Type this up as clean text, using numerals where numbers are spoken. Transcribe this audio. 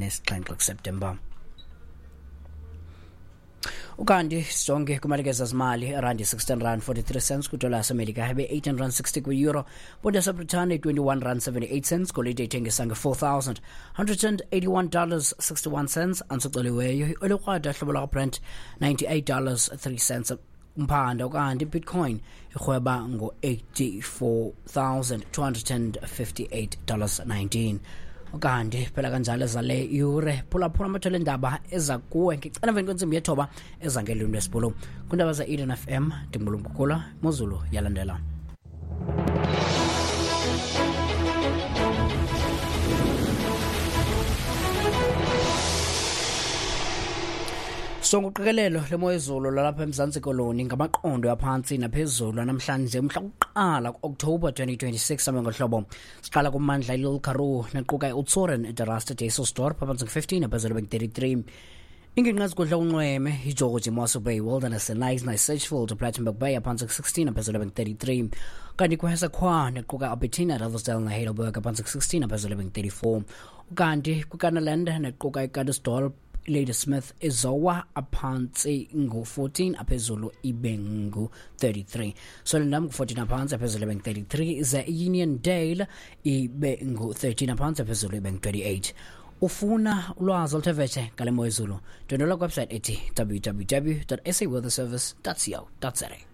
nesixhenxe September. Ukanti sonke kumalekeza zimali rand 16 rand 43 cents kudola America habe 18 rand 60 ku euro bonda Britain 21 rand 78 cents golide ithengisa nge $4,181.61 ansocoliweyo olekwada hlobo la Brent $98.03 cents umphanda ukanti Bitcoin ihweba ngo $84,258.19 Ukanti phela kanjalo zale yure phula amathole endaba eza kuwe ngicela mveni kwensimbi yethoba ezangelweni lesibulu kundaba za Eden FM Dimbulunkukula Mozulu yalandela. Songuqikelelo lemoyezulu lalapha eMzantsi Koloni ngamaqondo yaphansi naphezulu namhlanje umhla wokuqala October 2026 ngohlobo siqala kummandla iLittle Karoo naquka uTsoren eDarasta Daselsdorp phansi 15 aphezulu 33 inginqazi kodla unqweme iGeorge Mossel Bay Wilderness Nice Sedgefield Plettenberg Bay phansi 16 aphezulu 33 kanti kuhesa khwana naquka Albertina Riversdale naHeidelberg phansi 16 aphezulu 34 kanti kuKanaland naquka iGadesdorp Ladysmith izowa aphansi ngo-14 aphezulu ibengu 33 Solendam ngu-14 aphansi aphezulu ibengu 33 ze Uniondale ibengu 13 aphansi aphezulu ibengu 28 ufuna ulwazi oluthe ngale moyezulu dondola website ethi www.saweatherservice.co.za